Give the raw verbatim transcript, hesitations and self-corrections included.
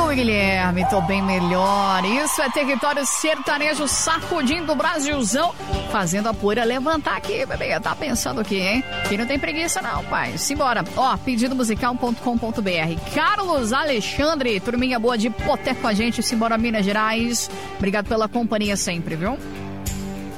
Guilherme, tô bem melhor. Isso é território sertanejo sacudindo o Brasilzão, fazendo a poeira levantar aqui, bebê. Tá pensando o quê, hein? Que não tem preguiça não, pai. Simbora. Ó, pedido musical ponto com ponto b r. Carlos Alexandre, turminha boa de Poté com a gente. Simbora, Minas Gerais. Obrigado pela companhia sempre, viu?